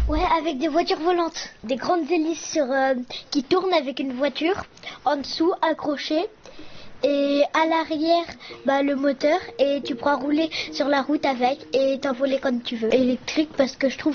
Ouais, avec des voitures volantes. Des grandes hélices qui tournent avec une voiture en dessous accrochée. Et à l'arrière, le moteur, et tu pourras rouler sur la route avec et t'envoler quand tu veux. Électrique parce que je trouve